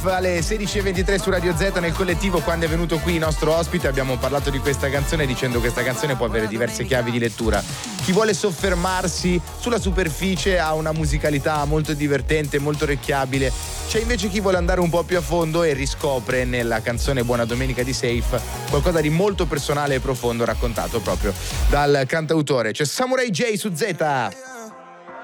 Alle 16:23 su Radio Z. Nel collettivo, quando è venuto qui il nostro ospite, abbiamo parlato di questa canzone dicendo che questa canzone può avere diverse chiavi di lettura. Chi vuole soffermarsi sulla superficie ha una musicalità molto divertente, molto orecchiabile. C'è invece chi vuole andare un po' più a fondo e riscopre nella canzone Buona Domenica di Safe qualcosa di molto personale e profondo raccontato proprio dal cantautore. C'è Samurai J su Z.